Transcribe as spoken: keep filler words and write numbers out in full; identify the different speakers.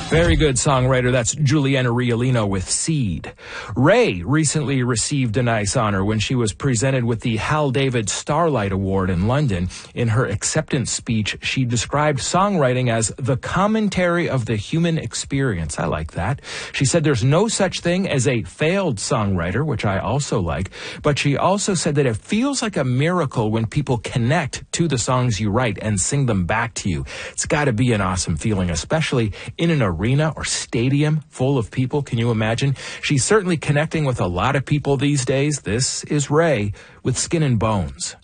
Speaker 1: Very good songwriter. That's Juliana Riolino with Seed. Ray recently received a nice honor when she was presented with the Hal David Starlight Award in London. In her acceptance speech, she described songwriting as the commentary of the human experience. I like that. She said there's no such thing as a failed songwriter, which I also like, but she also said that it feels like a miracle when people connect to the songs you write and sing them back to you. It's got to be an awesome feeling, especially in an arena or stadium full of people. Can you imagine? She's certainly connecting with a lot of people these days. This is Ray with Skin and Bones.